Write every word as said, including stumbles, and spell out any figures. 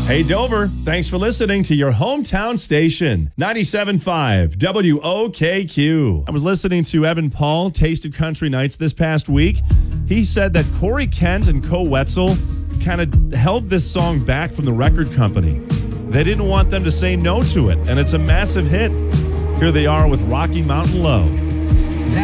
Hey, Dover, thanks for listening to your hometown station, ninety-seven point five W O K Q. I was listening to Evan Paul, Taste of Country Nights, this past week. He said that Corey Kent and Co Wetzel kind of held this song back from the record company. They didn't want them to say no to it, and it's a massive hit. Here they are with Rocky Mountain Low.